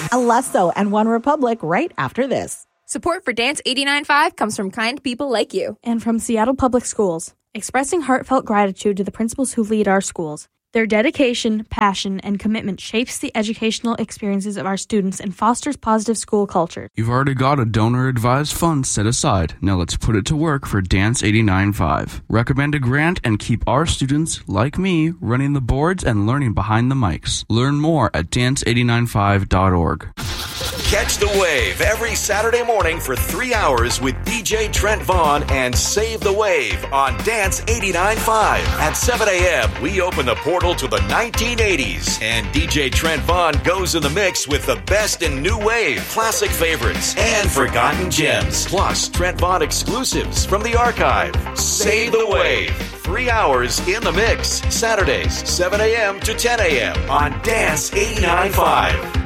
Alesso and One Republic right after this. Support for Dance 89.5 comes from kind people like you. And from Seattle Public Schools, expressing heartfelt gratitude to the principals who lead our schools. Their dedication, passion, and commitment shapes the educational experiences of our students and fosters positive school culture. You've already got a donor-advised fund set aside. Now let's put it to work for Dance 89.5. Recommend a grant and keep our students, like me, running the boards and learning behind the mics. Learn more at dance895.org. Catch the Wave every Saturday morning for 3 hours with DJ Trent Vaughn and Save the Wave on Dance 89.5. At 7 a.m., we open the portal to the 1980s, and DJ Trent Vaughn goes in the mix with the best in new wave, classic favorites, and forgotten gems. Plus, Trent Vaughn exclusives from the archive. Save the Wave. 3 hours in the mix. Saturdays, 7 a.m. to 10 a.m. on Dance 89.5.